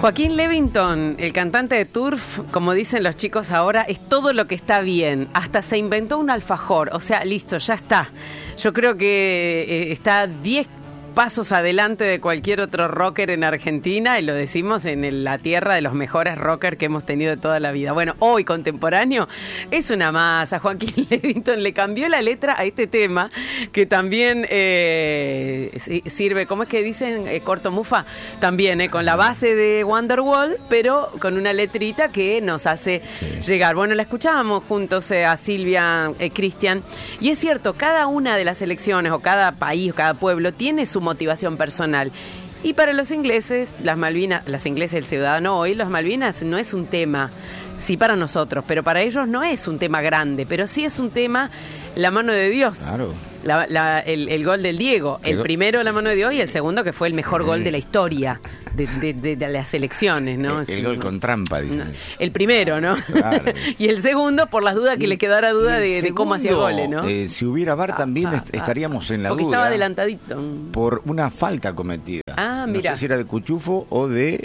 Joaquín Levington, el cantante de Turf, como dicen los chicos ahora, es todo lo que está bien. Hasta se inventó un alfajor. O sea, listo, ya está. Yo creo que está 10 pasos adelante de cualquier otro rocker en Argentina, y lo decimos en la tierra de los mejores rockers que hemos tenido de toda la vida. Bueno, hoy contemporáneo es una masa. Joaquín Levington le cambió la letra a este tema, que también sirve, ¿cómo es que dicen? Corto mufa, también con la base de Wonderwall, pero con una letrita que nos hace llegar. Bueno, la escuchábamos juntos a Silvia, Cristian, y es cierto, cada una de las elecciones, o cada país, o cada pueblo, tiene su motivación personal. Y para los ingleses, las Malvinas, las ingleses, el ciudadano hoy, las Malvinas no es un tema, sí para nosotros, pero para ellos no es un tema grande, pero sí es un tema, la mano de Dios. Claro. El gol del Diego, el primero la mano de Dios y el segundo que fue el mejor gol de la historia de las elecciones, ¿no? El gol con trampa, dicen. No, el primero, ¿no? Claro. Y el segundo, por las dudas que le quedara duda de cómo hacía goles, ¿no? Si hubiera VAR también estaríamos en la duda. Porque estaba adelantadito. Por una falta cometida. Mira. No sé si era de Cuchufo o de...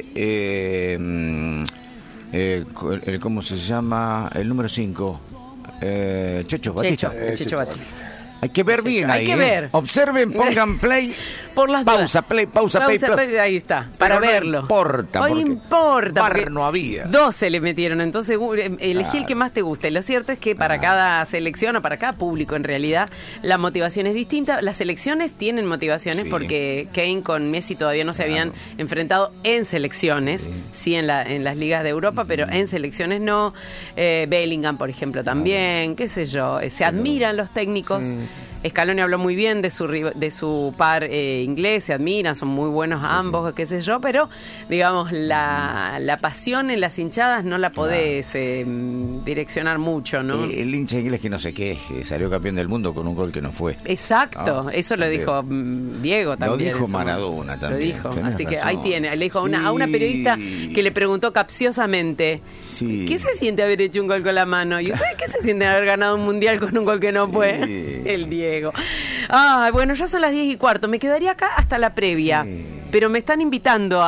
¿cómo se llama? El número 5. Checho Batista. Checho Batista. Hay que ver bien ahí. Hay que ver. Observen, pongan play. Por las pausa, play. Ahí está, para verlo. No importa, no importa. VAR no había. 12 le metieron, entonces elegí el que más te guste. Lo cierto es que para cada selección, o para cada público en realidad, la motivación es distinta. Las selecciones tienen motivaciones porque Kane con Messi todavía no se habían enfrentado en selecciones, sí en las ligas de Europa, pero en selecciones no. Bellingham, por ejemplo, también, qué sé yo. Se admiran los técnicos. Scaloni habló muy bien de su par inglés, se admiran, son muy buenos ambos, qué sé yo, pero digamos la pasión en las hinchadas no la podés direccionar mucho, ¿no? El hincha inglés que no se queje, salió campeón del mundo con un gol que no fue. Exacto, eso lo dijo Diego también. Lo dijo Maradona también. Lo dijo, así que ahí tiene. Le dijo a una periodista que le preguntó capciosamente, ¿qué se siente haber hecho un gol con la mano? ¿Y ustedes qué se siente haber ganado un mundial con un gol que no fue? El Diego. Bueno, ya son las 10:15. Me quedaría acá hasta la previa, pero me están invitando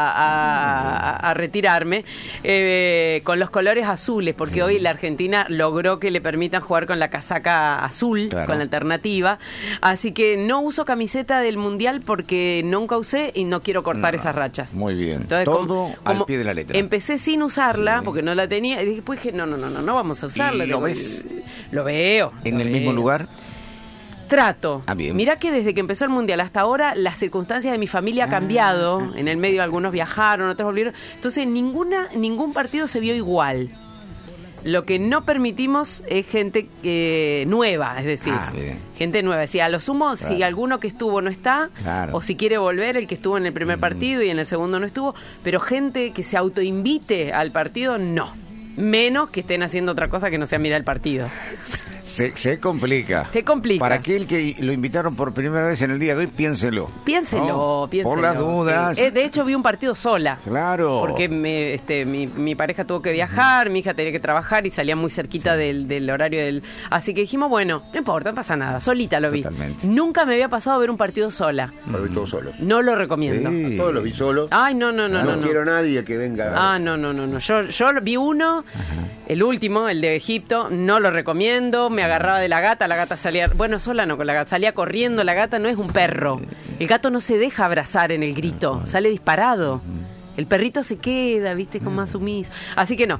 a retirarme con los colores azules, porque hoy la Argentina logró que le permitan jugar con la casaca azul, con la alternativa. Así que no uso camiseta del Mundial porque nunca usé y no quiero cortar esas rachas. Muy bien. Entonces, todo al pie de la letra. Empecé sin usarla porque no la tenía y después dije, no vamos a usarla. ¿Lo ves? Lo veo. ¿En el mismo lugar? Trato. Mirá que desde que empezó el Mundial hasta ahora las circunstancias de mi familia han cambiado. En el medio algunos viajaron, otros volvieron. Entonces ningún partido se vio igual. Lo que no permitimos es gente nueva, es decir, gente nueva. Si a lo sumo, si alguno que estuvo no está, o si quiere volver el que estuvo en el primer partido y en el segundo no estuvo, pero gente que se autoinvite al partido, no. Menos que estén haciendo otra cosa que no sea mirar el partido. Se complica. Se complica. Para aquel que lo invitaron por primera vez en el día de hoy, piénselo. Piénselo. Por las dudas. Sí. De hecho, vi un partido sola. Claro. Porque mi pareja tuvo que viajar, mi hija tenía que trabajar y salía muy cerquita del horario del... Así que dijimos, bueno, no importa, no pasa nada. Solita lo vi. Totalmente. Nunca me había pasado a ver un partido sola. Lo vi todo solo. No lo recomiendo. Sí. Todos lo vi solo. Ay, no. No quiero a nadie que venga. No. Yo vi uno, el último, el de Egipto, no lo recomiendo. Me agarraba de la gata salía... Bueno, sola no con la gata, salía corriendo. La gata no es un perro. El gato no se deja abrazar en el grito, sale disparado. El perrito se queda, viste, con más sumiso. Así que no.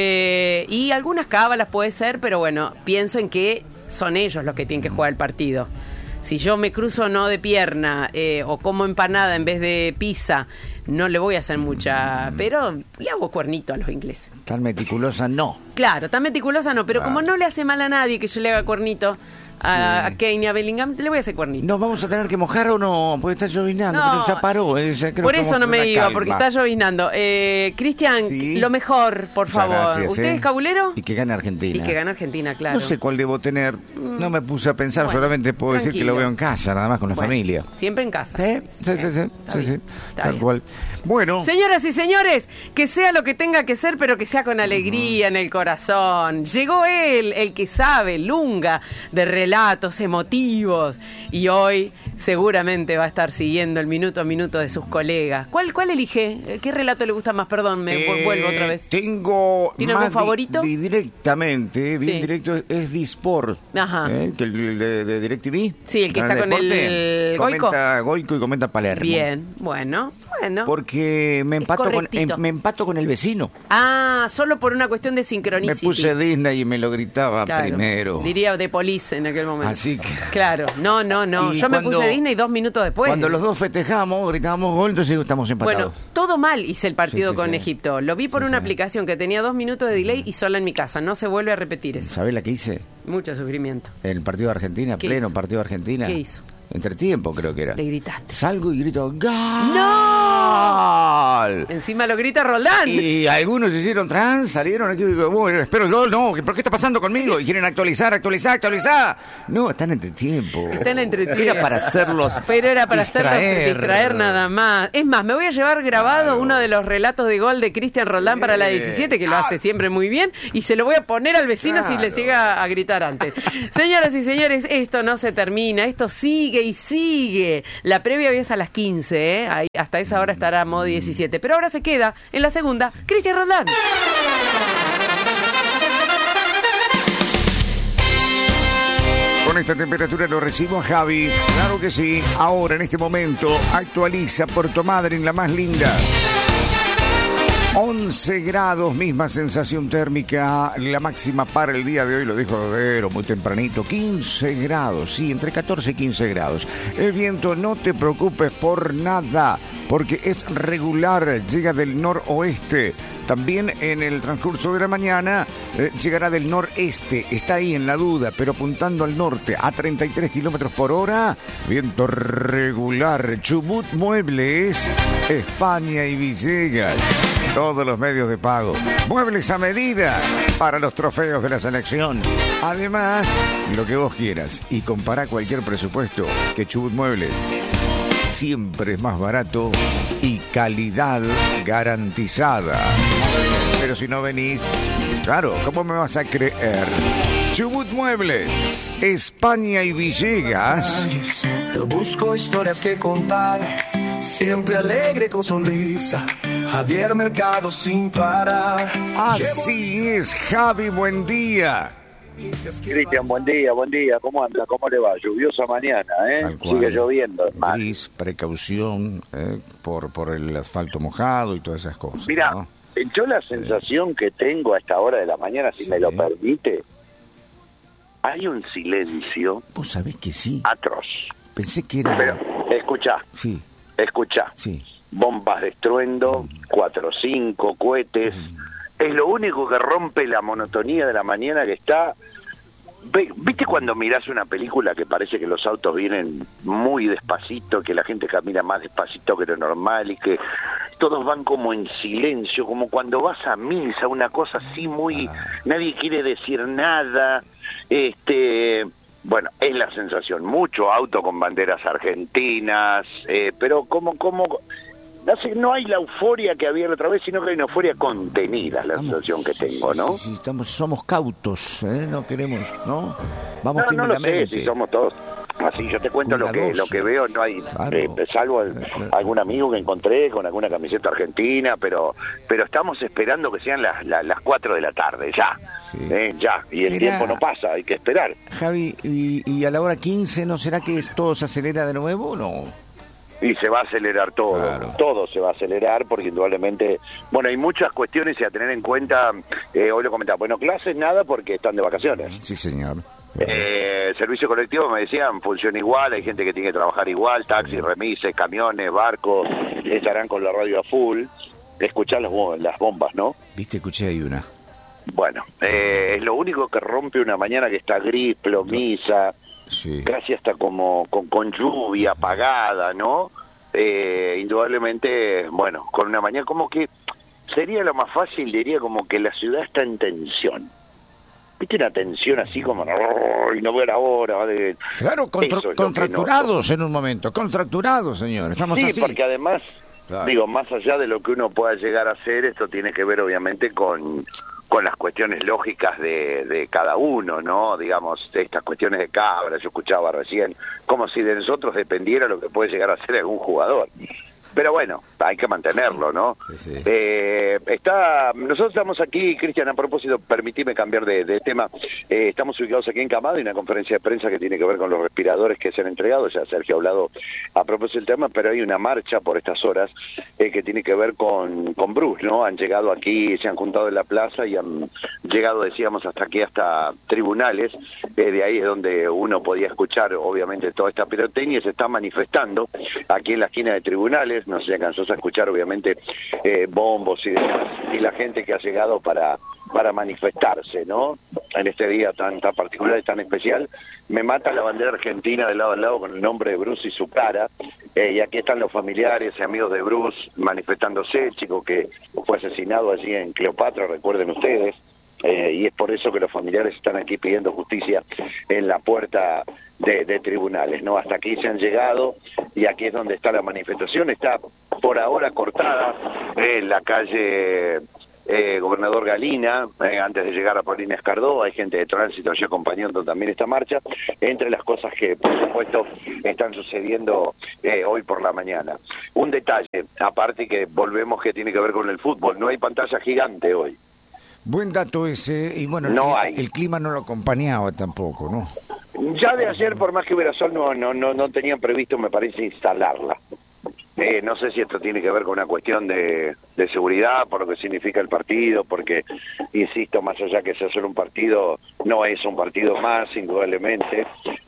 Y algunas cábalas puede ser, pero bueno, pienso en que son ellos los que tienen que jugar el partido. Si yo me cruzo no de pierna o como empanada en vez de pizza, no le voy a hacer mucha... Pero le hago cuernito a los ingleses. Tan meticulosa no. Claro, tan meticulosa no, pero como no le hace mal a nadie que yo le haga cuernito a Kane y a Bellingham, le voy a hacer cuernito. ¿Nos vamos a tener que mojar o no? Porque está llovinando, pero ya paró. Creo por eso no me iba, porque está llovinando. Cristian, lo mejor, por favor. Gracias, ¿Usted es cabulero? Y que gane Argentina. Y que gane Argentina, claro. No sé cuál debo tener. No me puse a pensar, solamente puedo decir que lo veo en casa, nada más con la familia. Siempre en casa. Sí. Tal cual. Bueno. Señoras y señores, que sea lo que tenga que ser, pero que sea con alegría en el corazón. Llegó él, el que sabe, Lunga, de relatos emotivos. Y hoy seguramente va a estar siguiendo el minuto a minuto de sus colegas. ¿Cuál elige? ¿Qué relato le gusta más? Perdón, me vuelvo otra vez. ¿Tiene algún favorito? Directamente, bien directo, es Disport. Ajá. Que el de DirecTV. Sí, el que está con el Goico. Comenta Goico y comenta Palermo. Bien, bueno. Porque me empato con el vecino. Ah, solo por una cuestión de sincronicity. Me puse Disney y me lo gritaba primero. Diría de Police en aquel momento. Así que... Claro, no. Yo me puse Disney 2 minutos después. Cuando los dos festejamos, gritábamos gol, entonces estamos empatados. Bueno, todo mal hice el partido con Egipto. Lo vi por una aplicación que tenía 2 minutos de delay y sola en mi casa. No se vuelve a repetir eso. ¿Sabés la que hice? Mucho sufrimiento. El partido de Argentina, pleno hizo? Partido de Argentina. ¿Qué hizo? Entretiempo creo que era. Le gritaste. Salgo y grito ¡Gol! ¡No! Encima lo grita Roldán. Y algunos hicieron salieron aquí y digo, bueno, espero el gol, no, ¿pero qué está pasando conmigo? Y quieren actualizar. No, están en entretiempo. Era para hacerlos Pero era para hacerlos distraer nada más. Es más, me voy a llevar grabado uno de los relatos de gol de Cristian Roldán para la 17, que lo hace siempre muy bien, y se lo voy a poner al vecino si le llega a gritar antes. Señoras y señores, esto no se termina, esto sigue y sigue. La previa hoy es a las 15, Ahí, hasta esa hora estará modo 17. Pero ahora se queda en la segunda, Cristian Roldán. Con esta temperatura lo recibo a Javi. Claro que sí. Ahora, en este momento, actualiza Puerto Madryn, la más linda. 11 grados, misma sensación térmica, la máxima para el día de hoy, lo dijo Vero muy tempranito, 15 grados, sí, entre 14 y 15 grados. El viento, no te preocupes por nada, porque es regular, llega del noroeste. También en el transcurso de la mañana llegará del noreste, está ahí en la duda, pero apuntando al norte a 33 kilómetros por hora, viento regular. Chubut Muebles, España y Villegas, todos los medios de pago. Muebles a medida para los trofeos de la selección. Además, lo que vos quieras y compará cualquier presupuesto que Chubut Muebles. Siempre es más barato y calidad garantizada. Pero si no venís, claro, ¿cómo me vas a creer? Chubut Muebles, España y Villegas. Yo busco historias que contar, siempre alegre con sonrisa. Javier Mercado sin parar. Así es, Javi, buen día. Cristian, buen día, ¿cómo anda? ¿Cómo le va? Lluviosa mañana, Sigue lloviendo, hermano. Gris, precaución por el asfalto mojado y todas esas cosas. Mira, ¿no? Yo la sensación que tengo a esta hora de la mañana, si me lo permite, hay un silencio. ¿Vos sabés que sí? Atroz. Pensé que era... Pero, escuchá. Sí. Bombas de estruendo, 4 o 5 cohetes. Es lo único que rompe la monotonía de la mañana que está... ¿Viste cuando mirás una película que parece que los autos vienen muy despacito, que la gente camina más despacito que lo normal y que todos van como en silencio, como cuando vas a misa, una cosa así muy... Nadie quiere decir nada, Bueno, es la sensación, mucho auto con banderas argentinas, pero como no hay la euforia que había la otra vez, sino que hay una euforia contenida, la sensación que tengo, ¿no? Sí, somos cautos, no queremos, ¿no? Vamos no lo tímidamente. sé, si somos todos así. Yo te cuento lo que veo, no hay, salvo algún amigo que encontré con alguna camiseta argentina, pero estamos esperando que sean las 4 de la tarde, ya. Sí. Ya, y el tiempo no pasa, hay que esperar. Javi, y a la hora 15, ¿no será que todo se acelera de nuevo o no? Y se va a acelerar todo, todo se va a acelerar porque indudablemente, bueno, hay muchas cuestiones y a tener en cuenta, hoy lo comentaba, bueno, clases nada porque están de vacaciones. Sí, señor. Servicio colectivo, me decían, funciona igual, hay gente que tiene que trabajar igual, taxis, remises, camiones, barcos, estarán con la radio a full, escuchar las bombas, ¿no? Viste, escuché ahí una. Bueno, es lo único que rompe una mañana que está gris, plomiza, casi hasta como con lluvia apagada, ¿no? Indudablemente, bueno, con una mañana como que sería lo más fácil, diría como que la ciudad está en tensión. ¿Viste una tensión así como y no veo la hora? Claro, contracturados en un momento, contracturados, señor, estamos así. Sí, porque además, digo, más allá de lo que uno pueda llegar a hacer, esto tiene que ver obviamente con las cuestiones lógicas de cada uno, ¿no? Digamos, estas cuestiones de cabra, yo escuchaba recién, como si de nosotros dependiera lo que puede llegar a ser algún jugador. Pero bueno, hay que mantenerlo, ¿no? Sí. Nosotros estamos aquí, Cristian, a propósito, permitime cambiar de tema, estamos ubicados aquí en Camado, y una conferencia de prensa que tiene que ver con los respiradores que se han entregado, ya Sergio ha hablado a propósito del tema, pero hay una marcha por estas horas que tiene que ver con Bruce, ¿no? Han llegado aquí, se han juntado en la plaza y han llegado, decíamos, hasta aquí, hasta tribunales, de ahí es donde uno podía escuchar, obviamente, toda esta pirotecnia, y se está manifestando aquí en la esquina de tribunales. No se alcanzó a escuchar, obviamente, bombos y demás, y la gente que ha llegado para manifestarse, ¿no? En este día tan particular y tan especial. Me mata la bandera argentina de lado a lado con el nombre de Bruce y su cara, y aquí están los familiares y amigos de Bruce manifestándose, el chico que fue asesinado allí en Cleopatra, recuerden ustedes. Y es por eso que los familiares están aquí pidiendo justicia en la puerta de tribunales, ¿no? Hasta aquí se han llegado, y aquí es donde está la manifestación. Está por ahora cortada la calle Gobernador Galina, antes de llegar a Paulina Escardó. Hay gente de tránsito allí acompañando también esta marcha, entre las cosas que, por supuesto, están sucediendo hoy por la mañana. Un detalle, aparte que volvemos, que tiene que ver con el fútbol, no hay pantalla gigante hoy. Buen dato ese, y bueno, no hay. El clima no lo acompañaba tampoco, ¿no? Ya de ayer, por más que hubiera sol, no tenían previsto, me parece, instalarla. No sé si esto tiene que ver con una cuestión de seguridad, por lo que significa el partido, porque, insisto, más allá que sea solo un partido, no es un partido más, indudablemente,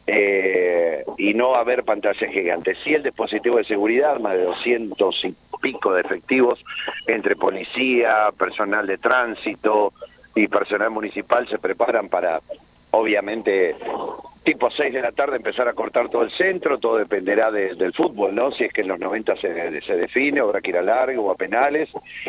y no va a haber pantallas gigantes. Sí, el dispositivo de seguridad, más de 200 y pico de efectivos, entre policía, personal de tránsito y personal municipal, se preparan para, obviamente, tipo 6 de la tarde empezar a cortar todo el centro. Todo dependerá del fútbol, ¿no? Si es que en los 90 se define, habrá que ir a largo o a penales.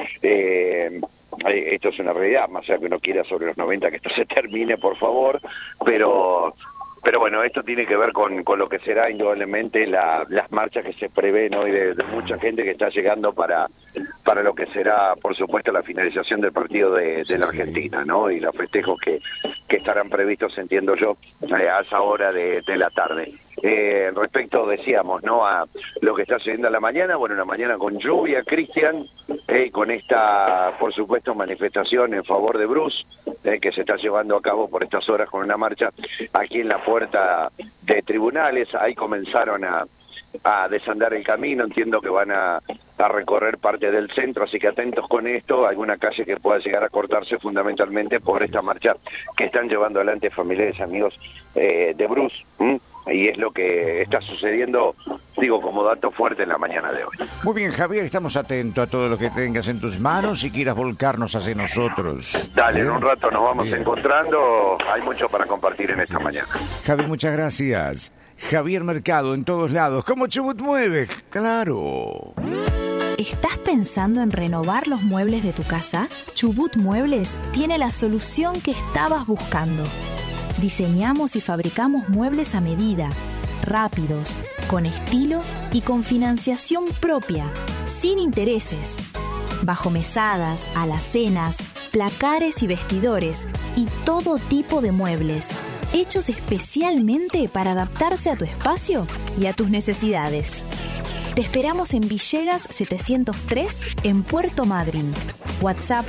Esto es una realidad, más allá que uno quiera sobre los 90 que esto se termine, por favor, pero bueno, esto tiene que ver con lo que será indudablemente las marchas que se prevén hoy de mucha gente que está llegando para lo que será, por supuesto, la finalización del partido de la Argentina, ¿no? Y los festejos que estarán previstos, entiendo yo, a esa hora de la tarde. Respecto, decíamos, ¿no?, a lo que está sucediendo a la mañana, bueno, una mañana con lluvia, Cristian, con esta, por supuesto, manifestación en favor de Bruce, que se está llevando a cabo por estas horas con una marcha aquí en la puerta de tribunales. Ahí comenzaron a desandar el camino, entiendo que van a recorrer parte del centro, así que atentos con esto, alguna calle que pueda llegar a cortarse fundamentalmente por esta marcha que están llevando adelante familiares, amigos de Bruce, y es lo que está sucediendo, digo, como dato fuerte en la mañana de hoy. Muy bien, Javier, estamos atentos a todo lo que tengas en tus manos y quieras volcarnos hacia nosotros. Dale, en un rato nos vamos encontrando, hay mucho para compartir en esta mañana. Javier, muchas gracias. Javier Mercado en todos lados, como Chubut Muebles, claro. ¿Estás pensando en renovar los muebles de tu casa? Chubut Muebles tiene la solución que estabas buscando. Diseñamos y fabricamos muebles a medida, rápidos, con estilo y con financiación propia, sin intereses. Bajo mesadas, alacenas, placares y vestidores y todo tipo de muebles, hechos especialmente para adaptarse a tu espacio y a tus necesidades. Te esperamos en Villegas 703 en Puerto Madryn. WhatsApp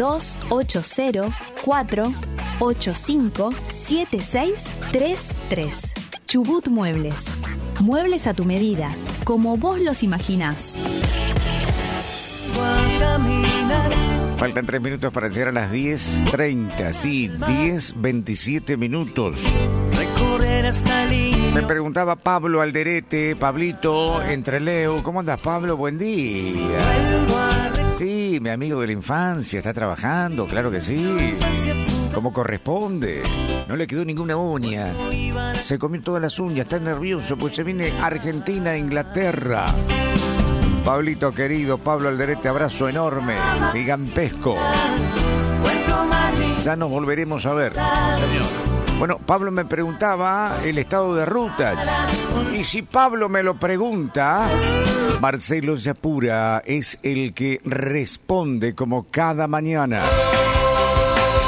2804857633. Chubut Muebles. Muebles a tu medida, como vos los imaginás. Faltan 3 minutos para llegar a las 10:30. Sí, 10:27 minutos. Me preguntaba Pablo Alderete, Pablito, entre Leo. ¿Cómo andas, Pablo? Buen día. Sí, mi amigo de la infancia, está trabajando, claro que sí. Como corresponde. No le quedó ninguna uña. Se comió todas las uñas, está nervioso, pues se viene Argentina, Inglaterra. Pablito querido, Pablo Alderete, abrazo enorme, gigantesco. Ya nos volveremos a ver. Bueno, Pablo me preguntaba el estado de ruta. Y si Pablo me lo pregunta, Marcelo Yapura es el que responde como cada mañana.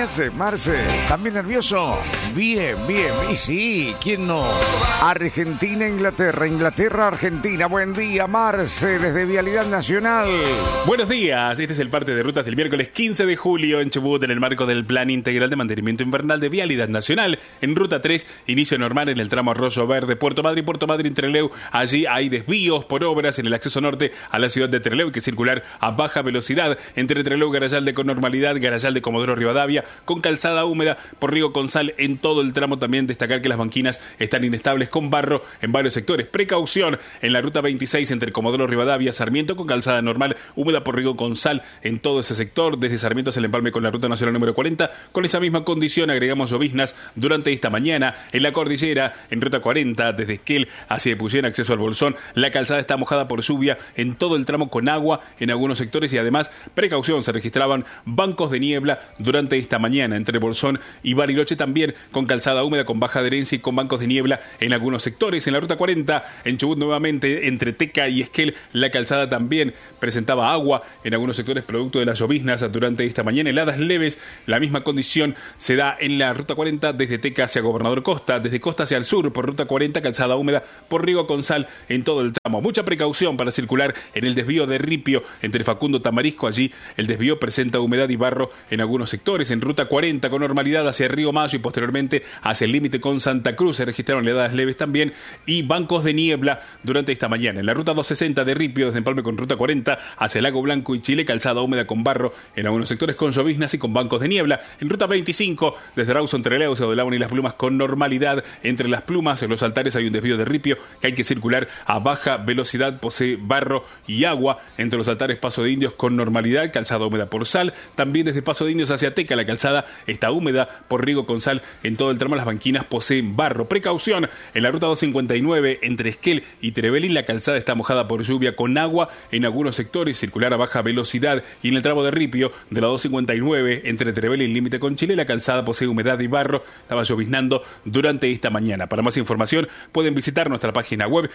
hace, Marce? ¿También nervioso? Bien. Y sí, ¿quién no? Argentina, Inglaterra, Argentina. Buen día, Marce, desde Vialidad Nacional. Buenos días. Este es el parte de rutas del miércoles 15 de julio en Chubut, en el marco del Plan Integral de Mantenimiento Invernal de Vialidad Nacional. En Ruta 3, inicio normal en el tramo Arroyo Verde, Puerto Madryn, Trelew. Allí hay desvíos por obras en el acceso norte a la ciudad de Trelew. Hay que circular a baja velocidad entre Trelew, Garayalde con normalidad, Garayalde, Comodoro Rivadavia, con calzada húmeda por Río Consal en todo el tramo. También destacar que las banquinas están inestables con barro en varios sectores. Precaución en la ruta 26 entre Comodoro Rivadavia, Sarmiento, con calzada normal húmeda por Río Consal en todo ese sector. Desde Sarmiento se le empalme con la ruta nacional número 40. Con esa misma condición agregamos lloviznas durante esta mañana en la cordillera, en ruta 40 desde Esquel hacia Epuyén, acceso al Bolsón. La calzada está mojada por lluvia en todo el tramo, con agua en algunos sectores, y además precaución, se registraban bancos de niebla durante esta mañana entre Bolsón y Bariloche, también con calzada húmeda, con baja adherencia y con bancos de niebla en algunos sectores. En la ruta 40 en Chubut nuevamente entre Teca y Esquel, la calzada también presentaba agua en algunos sectores producto de las lloviznas durante esta mañana. Heladas leves, la misma condición se da en la ruta 40 desde Teca hacia Gobernador Costa, desde Costa hacia el sur por ruta 40, calzada húmeda por Río Consal en todo el tramo. Mucha precaución para circular en el desvío de Ripio entre Facundo Tamarisco. Allí el desvío presenta humedad y barro en algunos sectores. En ruta 40 con normalidad hacia Río Mayo y posteriormente hacia el límite con Santa Cruz se registraron heladas leves también y bancos de niebla durante esta mañana. En la ruta 260 de Ripio desde empalme con ruta 40 hacia Lago Blanco y Chile, calzada húmeda con barro en algunos sectores, con lloviznas y con bancos de niebla. En ruta 25 desde Rawson, Trelew, Cerro del Agua y Las Plumas con normalidad. Entre Las Plumas en los altares hay un desvío de Ripio que hay que circular a baja velocidad, posee barro y agua. Entre los altares Paso de Indios con normalidad, calzada húmeda por Sal. También desde Paso de Indios hacia Teca la calzada está húmeda por Rigo con Sal. En todo el tramo las banquinas poseen barro. Precaución en la ruta 259 entre Esquel y Trevelin, la calzada está mojada por lluvia con agua en algunos sectores, circular a baja velocidad. Y en el tramo de Ripio de la 259 entre Trevelin y límite con Chile, la calzada posee humedad y barro, estaba lloviznando durante esta mañana. Para más información pueden visitar nuestra página web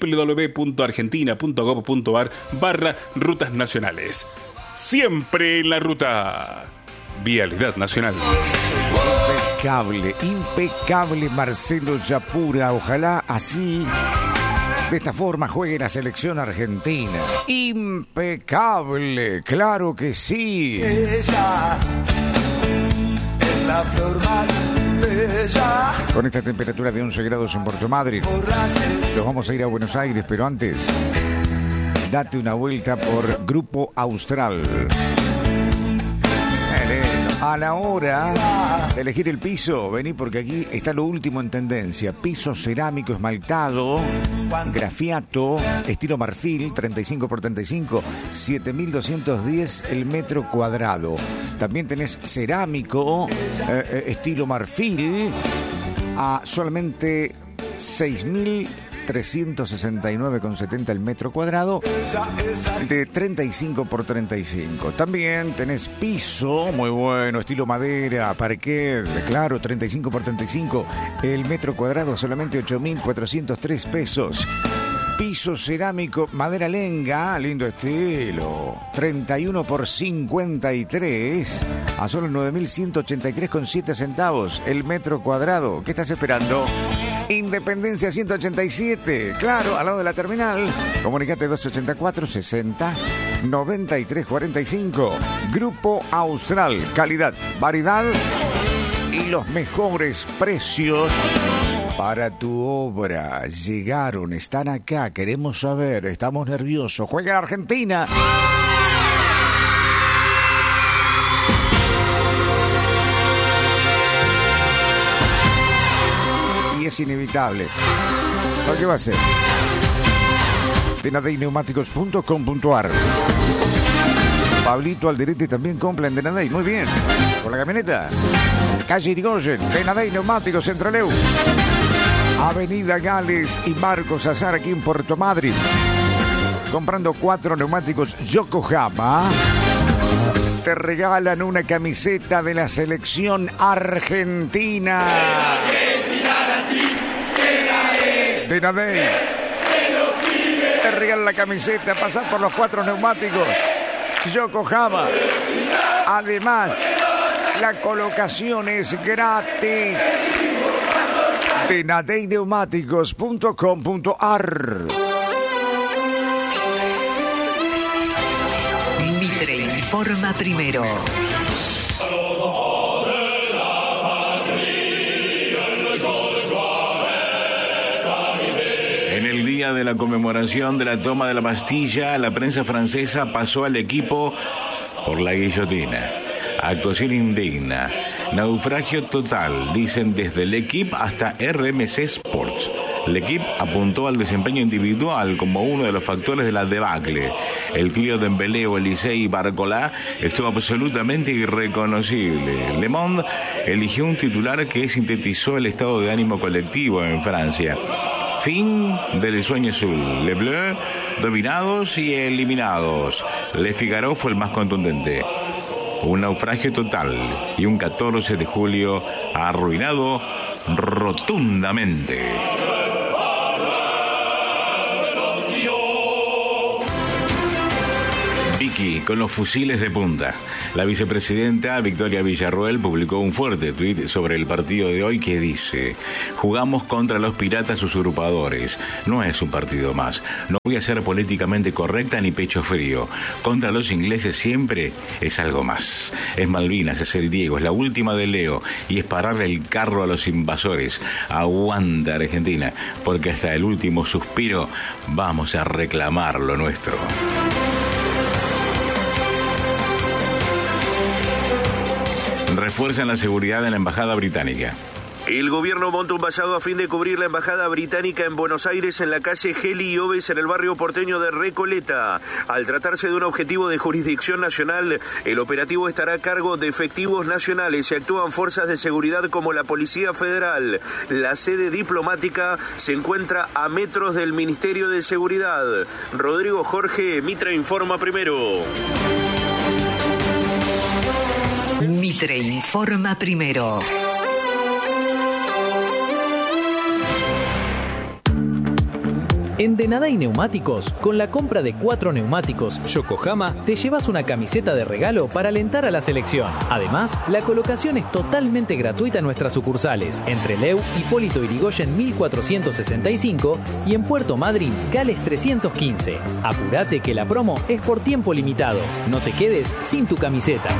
www.argentina.gov.ar/rutas nacionales. Siempre en la ruta. Vialidad Nacional. Impecable Marcelo Yapura. Ojalá así, de esta forma, juegue la selección argentina. Impecable, claro que sí. Ella es la flor más bella. Con esta temperatura de 11 grados en Puerto Madryn, nos vamos a ir a Buenos Aires, pero antes, date una vuelta por Grupo Austral. A la hora de elegir el piso, vení porque aquí está lo último en tendencia. Piso cerámico esmaltado, grafiato, estilo marfil, 35x35, 7.210 el metro cuadrado. También tenés cerámico, estilo marfil, a solamente 6.369,70 el metro cuadrado, de 35x35. También tenés piso, muy bueno, estilo madera, parquet, claro, 35x35, el metro cuadrado solamente 8.403 pesos. Piso cerámico, madera lenga, lindo estilo, 31x53, a solo 9.183,7 centavos el metro cuadrado. ¿Qué estás esperando? Independencia 187, claro, al lado de la terminal. Comunicate 284-60-9345. Grupo Austral, calidad, variedad y los mejores precios para tu obra. Llegaron, están acá, queremos saber, estamos nerviosos. Juega Argentina. Y es inevitable. ¿Por qué va a ser? Denadeineumáticos.com.ar. Pablito Alderete también compra en Denadei. Muy bien. Con la camioneta. Calle Irigoyen, Denadei Neumáticos en Trelew. Avenida Gales y Marcos Azar aquí en Puerto Madryn. Comprando 4 neumáticos Yokohama, te regalan una camiseta de la selección argentina. Denadei. Te regalan la camiseta, pasar por los 4 neumáticos Yokohama. Además, La colocación es gratis. De nadeyneumáticos.com.ar. Mitre informa primero. En el día de la conmemoración de la toma de la Bastilla, la prensa francesa pasó al equipo por la guillotina. Actuación indigna. Naufragio total, dicen desde l'Equipe hasta RMC Sports. L'Equipe apuntó al desempeño individual como uno de los factores de la debacle. El trío de Dembélé, Olise y Barcola estuvo absolutamente irreconocible. Le Monde eligió un titular que sintetizó el estado de ánimo colectivo en Francia. Fin del sueño azul. Les Bleus dominados y eliminados. Le Figaro fue el más contundente. Un naufragio total y un 14 de julio arruinado rotundamente. Vicky con los fusiles de punta. La vicepresidenta Victoria Villarroel publicó un fuerte tuit sobre el partido de hoy que dice: jugamos contra los piratas usurpadores. No es un partido más. No voy a ser políticamente correcta ni pecho frío. Contra los ingleses siempre es algo más. Es Malvinas, es el Diego, es la última de Leo y es pararle el carro a los invasores. Aguanta Argentina, porque hasta el último suspiro vamos a reclamar lo nuestro. Refuerzan la seguridad en la embajada británica. El gobierno monta un vallado a fin de cubrir la embajada británica en Buenos Aires en la calle Geli y Oves en el barrio porteño de Recoleta. Al tratarse de un objetivo de jurisdicción nacional, el operativo estará a cargo de efectivos nacionales y actúan fuerzas de seguridad como la Policía Federal. La sede diplomática se encuentra a metros del Ministerio de Seguridad. Rodrigo Jorge, Mitre informa primero. Mitre informa primero. En Denadey Neumáticos, con la compra de 4 neumáticos Yokohama, te llevas una camiseta de regalo para alentar a la selección. Además, la colocación es totalmente gratuita en nuestras sucursales, en Trelew, Hipólito Yrigoyen 1465 y en Puerto Madryn, Gales 315. Apurate que la promo es por tiempo limitado. No te quedes sin tu camiseta.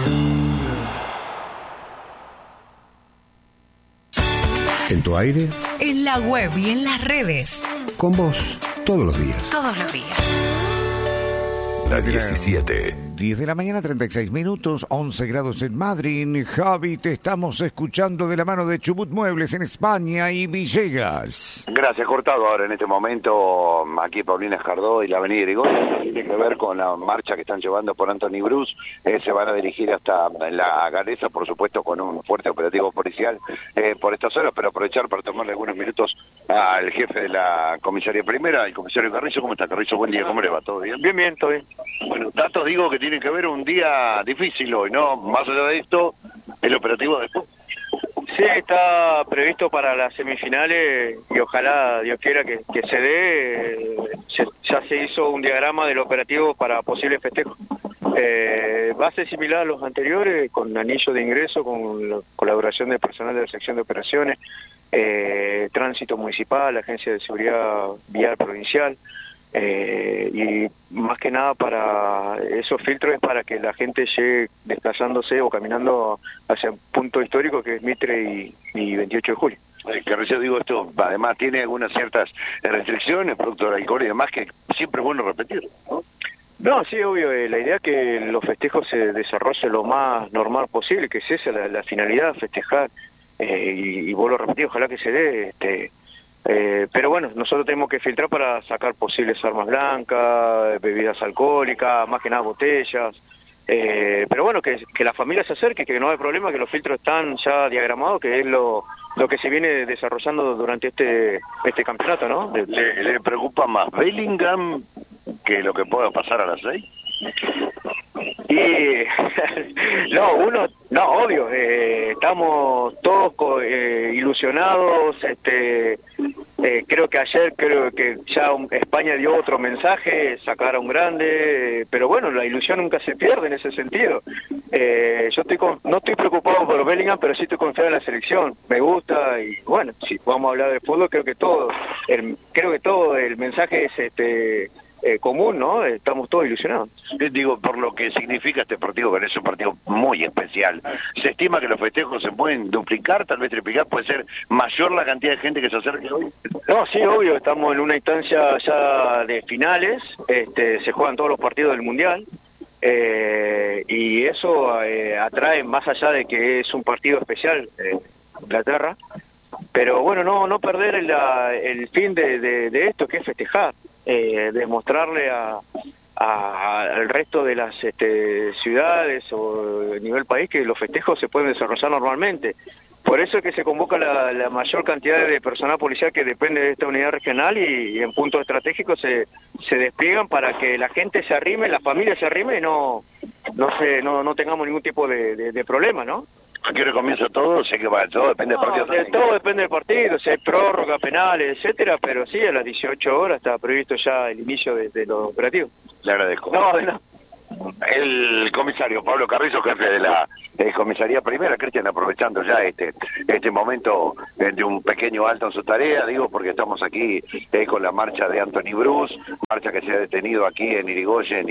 ¿En tu aire? En la web y en las redes. Con vos, todos los días. Todos los días. La 17. 10 de la mañana, 36 minutos, 11 grados en Madrid. Javi, te estamos escuchando de la mano de Chubut Muebles en España y Villegas. Gracias, cortado ahora en este momento, aquí Paulina Jardó y la avenida Irigoyen. Tiene que ver con la marcha que están llevando por Anthony Bruce. Se van a dirigir hasta la Galesa, por supuesto, con un fuerte operativo policial por estas horas, pero aprovechar para tomarle algunos minutos al jefe de la comisaría primera, el comisario Carrizo. ¿Cómo está, Carrizo? Buen día, ¿cómo le va? ¿Todo bien? Bien, todo bien. Bueno, datos digo que tiene que ver un día difícil hoy, ¿no? Más allá de esto, el operativo después. Sí, está previsto para las semifinales y ojalá Dios quiera que se dé. Ya se hizo un diagrama del operativo para posibles festejos. Va a ser similar a los anteriores, con anillo de ingreso, con la colaboración del personal de la sección de operaciones, tránsito municipal, agencia de seguridad vial provincial. Y más que nada para esos filtros es para que la gente llegue desplazándose o caminando hacia un punto histórico que es Mitre y 28 de julio. Que recién digo esto, además tiene algunas ciertas restricciones, producto del alcohol y demás, que siempre es bueno repetirlo, ¿no? No, sí, obvio, la idea es que los festejos se desarrollen lo más normal posible, que es esa la finalidad, festejar, y vuelvo a repetir, ojalá que se dé, pero bueno, nosotros tenemos que filtrar para sacar posibles armas blancas, bebidas alcohólicas, más que nada botellas, pero bueno, que la familia se acerque, que no hay problema, que los filtros están ya diagramados, que es lo que se viene desarrollando durante este campeonato, ¿no? ¿Le preocupa más Bellingham que lo que pueda pasar a las 6? Y no, obvio, estamos todos ilusionados, Creo que ayer, ya España dio otro mensaje, sacaron grande, pero bueno, la ilusión nunca se pierde en ese sentido. Yo no estoy preocupado por Bellingham, pero sí estoy confiado en la selección. Me gusta y bueno, si vamos a hablar de fútbol, creo que todo el mensaje es común, ¿no? Estamos todos ilusionados. Digo, por lo que significa este partido, que es un partido muy especial. Se estima que los festejos se pueden duplicar, tal vez triplicar, puede ser mayor la cantidad de gente que se acerque hoy. No, sí, obvio, estamos en una instancia ya de finales, se juegan todos los partidos del Mundial, y eso atrae, más allá de que es un partido especial, Inglaterra, pero bueno, no perder el fin de esto, que es festejar. Demostrarle al resto de las ciudades o a nivel país que los festejos se pueden desarrollar normalmente. Por eso es que se convoca la mayor cantidad de personal policial que depende de esta unidad regional y en puntos estratégicos se despliegan para que la gente se arrime, la familia se arrime y no tengamos ningún tipo de problema, ¿no? ¿A qué hora comienza todo? Sé que todo depende del partido. Todo depende del partido, si hay prórroga, penales, etcétera, pero sí, a las 18 horas está previsto ya el inicio de los operativos. Le agradezco. No, de nada. El comisario Pablo Carrizo, jefe de la comisaría primera, Cristian, aprovechando ya este momento de un pequeño alto en su tarea, digo, porque estamos aquí con la marcha de Anthony Bruce, marcha que se ha detenido aquí en Irigoyen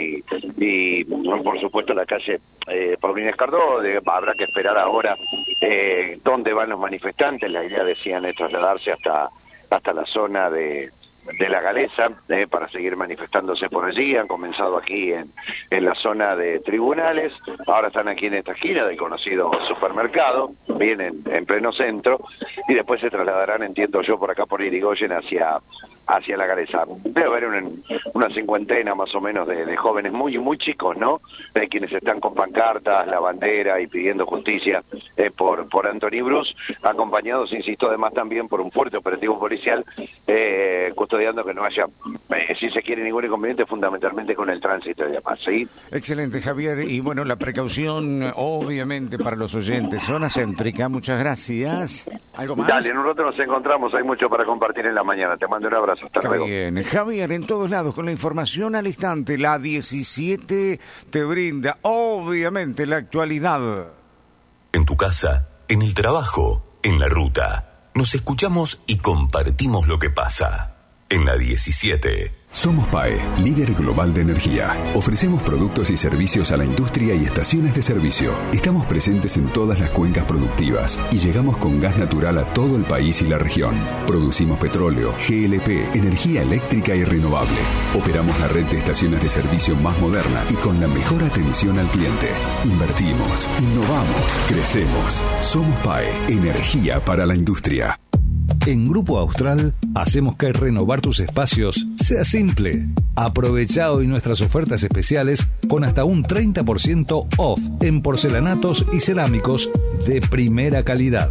y por supuesto la calle Paulina Escardó. Habrá que esperar ahora dónde van los manifestantes. La idea, decían, es trasladarse hasta la zona de la Galesa, para seguir manifestándose por allí. Han comenzado aquí en la zona de tribunales, ahora están aquí en esta esquina del conocido supermercado, vienen en pleno centro, y después se trasladarán, entiendo yo, por acá por Irigoyen hacia la Galesa. Debe haber una cincuentena más o menos de jóvenes muy chicos, ¿no? De quienes están con pancartas, la bandera y pidiendo justicia por Anthony Bruce, acompañados, insisto, además también por un fuerte operativo policial, custodiando que no haya, si se quiere, ningún inconveniente, fundamentalmente con el tránsito y demás, ¿sí? Excelente, Javier. Y bueno, la precaución, obviamente, para los oyentes. Zona céntrica, muchas gracias. ¿Algo más? Dale, en un rato nos encontramos, hay mucho para compartir en la mañana. Te mando un abrazo. Hasta luego. Bien, Javier, en todos lados con la información al instante. La 17 te brinda, obviamente, la actualidad. En tu casa, en el trabajo, en la ruta. Nos escuchamos y compartimos lo que pasa. En la 17. Somos PAE, líder global de energía. Ofrecemos productos y servicios a la industria y estaciones de servicio. Estamos presentes en todas las cuencas productivas y llegamos con gas natural a todo el país y la región. Producimos petróleo, GLP, energía eléctrica y renovable. Operamos la red de estaciones de servicio más moderna y con la mejor atención al cliente. Invertimos, innovamos, crecemos. Somos PAE, energía para la industria. En Grupo Austral hacemos que renovar tus espacios sea simple. Aprovecha hoy nuestras ofertas especiales con hasta un 30% off en porcelanatos y cerámicos de primera calidad.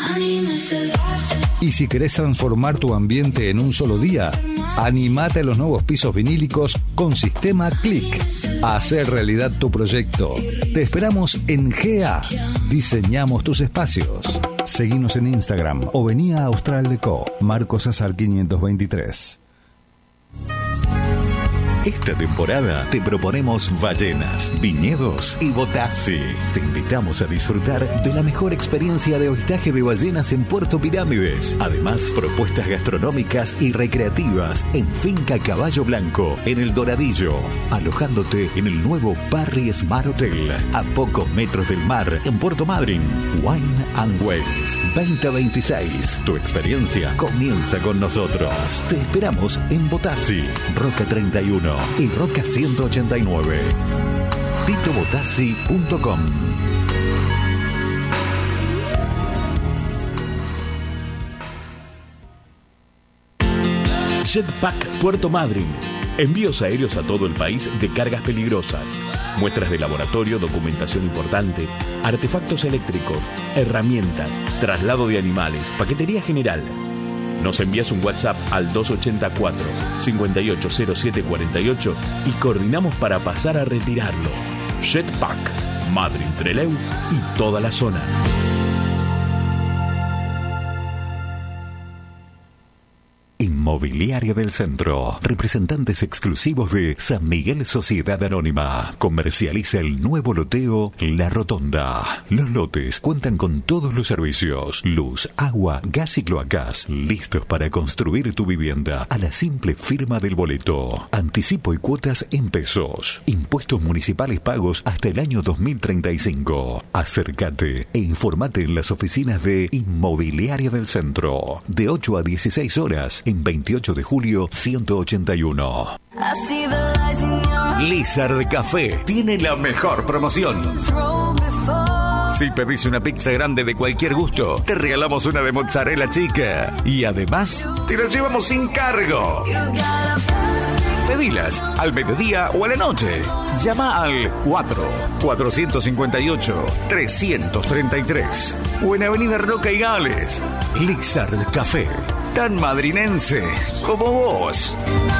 Y si querés transformar tu ambiente en un solo día, animate a los nuevos pisos vinílicos con sistema Click. Hacer realidad tu proyecto. Te esperamos en GA. Diseñamos tus espacios. Seguinos en Instagram o vení a Austral Deco, Marcos Azar 523. Esta temporada te proponemos ballenas, viñedos y botassi. Te invitamos a disfrutar de la mejor experiencia de avistaje de ballenas en Puerto Pirámides. Además, propuestas gastronómicas y recreativas en Finca Caballo Blanco, en El Doradillo. Alojándote en el nuevo Parry Smart Hotel, a pocos metros del mar, en Puerto Madryn. Wine and Wells 2026. Tu experiencia comienza con nosotros. Te esperamos en Botassi, Roca 31 y Roca 189. titobotassi.com. Jetpack Puerto Madryn. Envíos aéreos a todo el país de cargas peligrosas. Muestras de laboratorio, documentación importante, artefactos eléctricos, herramientas, traslado de animales, paquetería general. Nos envías un WhatsApp al 284-580748 y coordinamos para pasar a retirarlo. Jetpack, Madryn, Trelew y toda la zona. – Inmobiliaria del Centro. Representantes exclusivos de San Miguel Sociedad Anónima. Comercializa el nuevo loteo La Rotonda. Los lotes cuentan con todos los servicios: luz, agua, gas y cloacas. Listos para construir tu vivienda a la simple firma del boleto. Anticipo y cuotas en pesos. Impuestos municipales pagos hasta el año 2035. Acércate e informate en las oficinas de Inmobiliaria del Centro. De 8 a 16 horas en 28 de julio 181. Lizard Café tiene la mejor promoción. Si pedís una pizza grande de cualquier gusto, te regalamos una de mozzarella chica. Y además, te la llevamos sin cargo. Pedilas al mediodía o a la noche. Llama al 458-333 o en Avenida Roca y Gales. Lizard Café, tan madrinense como vos.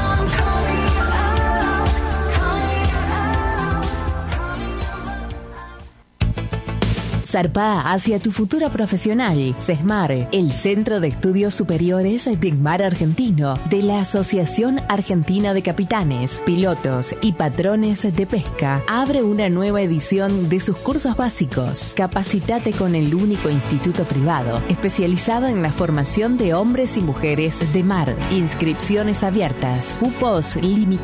Zarpá hacia tu futuro profesional. CESMAR, el Centro de Estudios Superiores del Mar Argentino, de la Asociación Argentina de Capitanes, Pilotos y Patrones de Pesca, abre una nueva edición de sus cursos básicos. Capacitate con el único instituto privado especializado en la formación de hombres y mujeres de mar. Inscripciones abiertas. Cupos limitados.